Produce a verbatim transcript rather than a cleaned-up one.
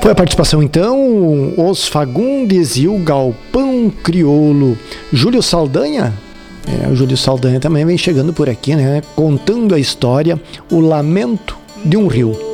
Foi a participação então, Os Fagundes e o Galpão Crioulo. Júlio Saldanha? É, o Júlio Saldanha também vem chegando por aqui, né? Contando a história, O Lamento de um Rio.